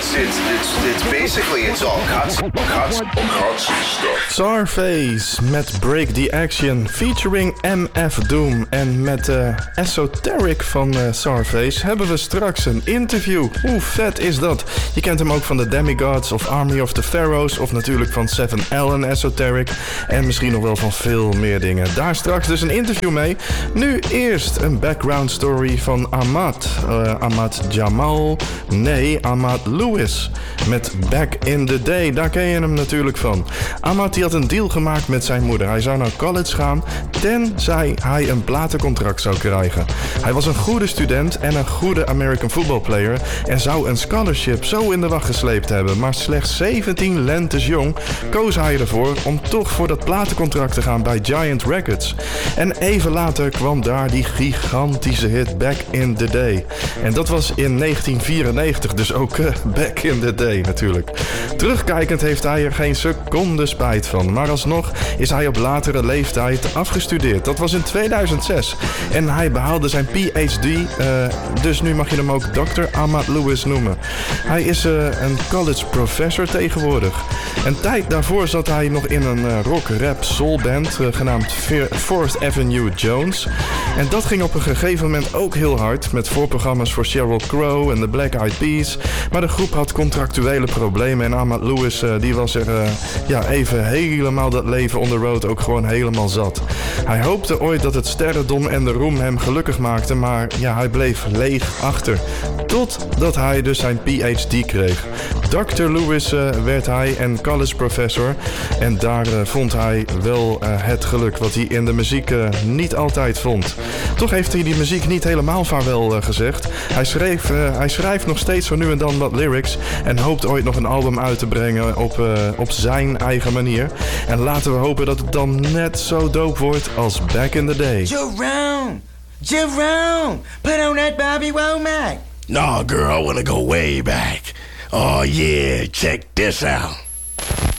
it's basically it's all cuts stuff. Czarface met Break the Action featuring MF Doom. En met Esoteric van Czarface hebben we straks een interview. Hoe vet is dat? Je kent hem ook van The Demigods of Army of the Pharaohs of natuurlijk van Seven Allen Esoteric. En misschien nog wel van veel meer dingen. Daar straks dus een interview mee. Nu eerst een background story van Ahmad. Ahmad Jamal. Nee, Ahmad Lewis. Met Back in the Day. Daar ken je hem natuurlijk van. Ahmad die had een deal gemaakt met zijn moeder. Hij zou naar college gaan tenzij hij een platencontract zou krijgen. Hij was een goede student en een goede American football player en zou een scholarship zo in de wacht gesleept hebben. Maar slechts 17 lentes jong koos hij ervoor om toch voor dat platencontract te gaan bij Giant Records. En even later kwam daar die gigantische hit Back in the Day. En dat was in 1994, dus ook back in the day natuurlijk. Terugkijkend heeft hij er geen seconde spijt van. Maar alsnog is hij op latere leeftijd afgestudeerd. Dat was in 2006. En hij behaalde zijn PhD. Dus nu mag je hem ook Dr. Ahmad Lewis noemen. Hij is een college professor tegenwoordig. Een tijd daarvoor zat hij nog in een rock-rap soulband genaamd Fourth Avenue Jones. En dat ging op een gegeven moment ook heel hard. Met voorprogramma's voor Sheryl Crow en de Black Eyed Peas. Maar de groep had contractuele problemen. En Ahmad Lewis die was er even helemaal dat leven on the road ook gewoon helemaal zat. Hij hoopte ooit dat het sterrendom en de roem hem gelukkig maakten. Maar ja, hij bleef leeg achter. Totdat hij dus zijn PhD kreeg. Dr. Lewis werd hij en college professor. En daar vond hij wel het geluk wat hij in de muziek niet altijd vond. Toch heeft hij die muziek niet helemaal vaarwel gezegd. Hij schrijft nog steeds zo nu en dan wat lyrics. En hoopt ooit nog een album uit te brengen op zijn eigen manier. En laten we hopen dat het dan net zo dope wordt als Back in the Day. Jerome, put on that Bobby Womack. Nah, girl, I wanna go way back. Oh yeah, check this out.